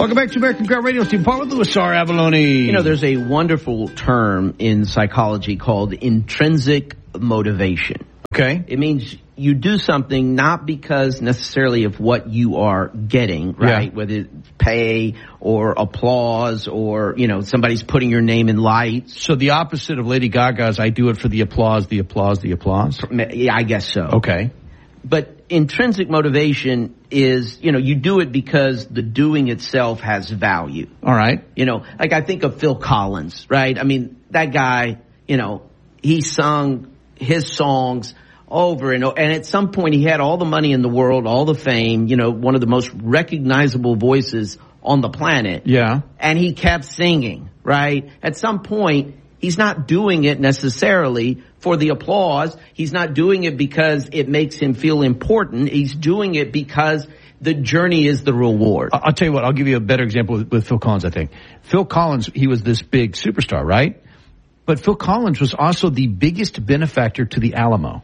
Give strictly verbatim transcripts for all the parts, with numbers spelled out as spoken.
Welcome back to American Crowd Radio. Steve Paul with Louis R. Avalone. You know, there's a wonderful term in psychology called intrinsic motivation. Okay. It means you do something not because necessarily of what you are getting, right? Yeah. Whether it's pay or applause or, you know, somebody's putting your name in lights. So the opposite of Lady Gaga's, I do it for the applause, the applause, the applause? Yeah, I guess so. Okay. But intrinsic motivation is, you know, you do it because the doing itself has value. All right. You know, like I think of Phil Collins, right? I mean, that guy, you know, he sung his songs over and over. And at some point he had all the money in the world, all the fame, you know, one of the most recognizable voices on the planet. Yeah. And he kept singing, right? At some point, he's not doing it necessarily for the applause. He's not doing it because it makes him feel important. He's doing it because the journey is the reward. I'll tell you what, I'll give you a better example with, with Phil Collins, I think. Phil Collins, he was this big superstar, right? But Phil Collins was also the biggest benefactor to the Alamo.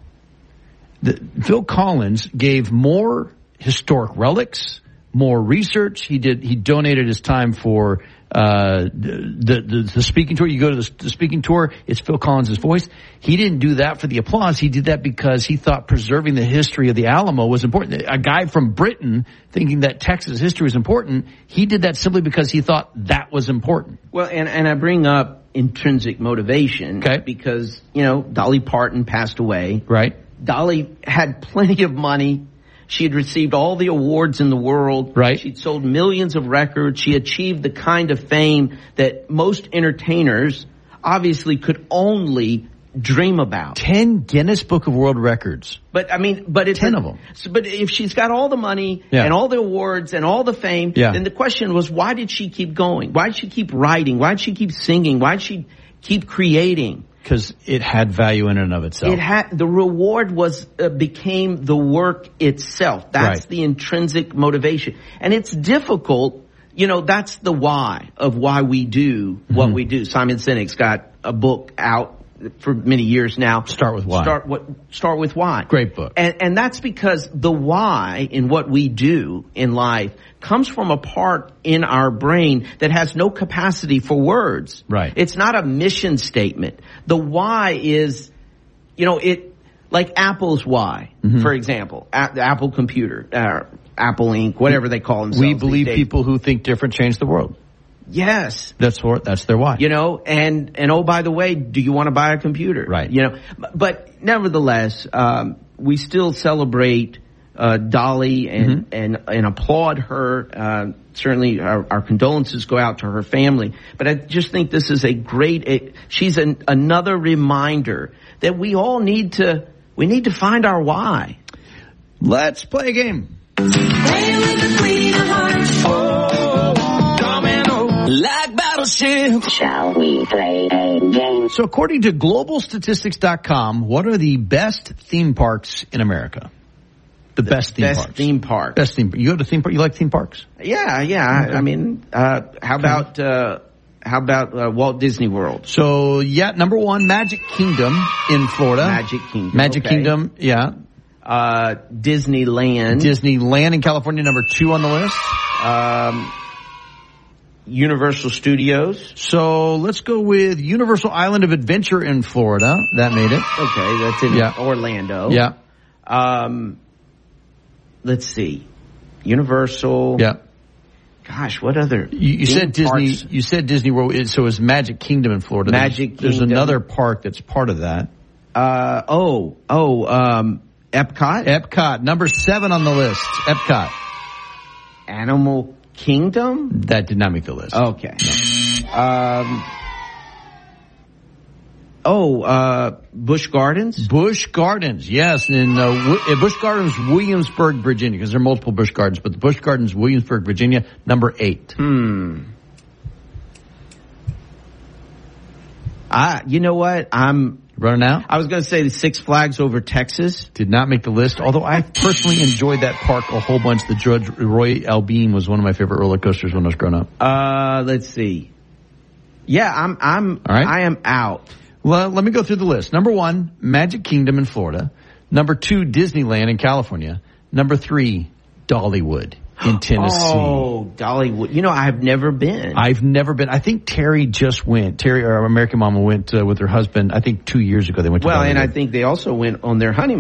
The, Phil Collins gave more historic relics, more research. He did. He donated his time for uh the, the the speaking tour. You go to the, the speaking tour, it's Phil Collins' voice. He didn't do that for the applause. He did that because he thought preserving the history of the Alamo was important. A guy from Britain thinking that Texas history was important, he did that simply because he thought that was important. Well, and, and I bring up intrinsic motivation okay. because, you know, Dolly Parton passed away. Right. Dolly had plenty of money. She had received all the awards in the world. Right. She'd sold millions of records. She achieved the kind of fame that most entertainers obviously could only dream about. Ten Guinness Book of World Records. But I mean, but it's ten of them. So, but if she's got all the money yeah. and all the awards and all the fame, yeah. then the question was, why did she keep going? Why did she keep writing? Why did she keep singing? Why did she keep creating? Because it had value in and of itself. It had, the reward was, uh, became the work itself. That's right. the intrinsic motivation. And it's difficult, you know, that's the why of why we do what mm-hmm. we do. Simon Sinek's got a book out for many years now. Start with why. Start what, start with why. Great book. And, and that's because the why in what we do in life comes from a part in our brain that has no capacity for words. Right. It's not a mission statement. The why is, you know, it, like Apple's why, mm-hmm. for example, a- the Apple computer, uh, Apple Incorporated, whatever they call themselves. We believe people who think different change the world. Yes. That's for, that's their why. You know, and, and oh, by the way, do you want to buy a computer? Right. You know, but nevertheless, um, we still celebrate, uh, Dolly and, mm-hmm. and, and applaud her. Uh, certainly our, our condolences go out to her family. But I just think this is a great, a, she's an, another reminder that we all need to, we need to find our why. Let's play a game. Play with the queen of hearts. Oh, domino. Like battleship. Shall we play a game? So according to global statistics dot com, what are the best theme parks in America? The, the best theme best parks. theme park. Best theme. You go to theme park. You like theme parks? Yeah, yeah. Okay. I mean, uh, how about uh, how about uh, Walt Disney World? So yeah, number one, Magic Kingdom in Florida. Magic Kingdom. Magic okay. Kingdom. Yeah. Uh, Disneyland. Disneyland in California, number two on the list. Um, Universal Studios. So let's go with Universal Island of Adventure in Florida. That made it. Okay, that's in yeah. Orlando. Yeah. Um, let's see. Universal. Yeah. Gosh, what other? You, you said Disney. Parks? You said Disney World. So it's Magic Kingdom in Florida. Magic there's, Kingdom. There's another park that's part of that. Uh oh oh um Epcot. Epcot, number seven on the list. Epcot. Animal Kingdom. That did not make the list. Okay. No. Um. Oh, uh, Busch Gardens? Busch Gardens, yes. In uh, w- Busch Gardens, Williamsburg, Virginia, because there are multiple Busch Gardens, but the Busch Gardens, Williamsburg, Virginia, number eight. Hmm. I, you know what? I'm running out. I was going to say the Six Flags over Texas. Did not make the list, although I personally enjoyed that park a whole bunch. The Judge Roy Albeen was one of my favorite roller coasters when I was growing up. Uh, let's see. Yeah, I'm, I'm, All right. I am out. Well, let me go through the list. Number one, Magic Kingdom in Florida. Number two, Disneyland in California. Number three, Dollywood in Tennessee. Oh, Dollywood. You know, I have never been. I've never been. I think Terry just went. Terry, our American Mama, went uh, with her husband, I think two years ago. They went to Well, Dollywood. and I think they also went on their honeymoon.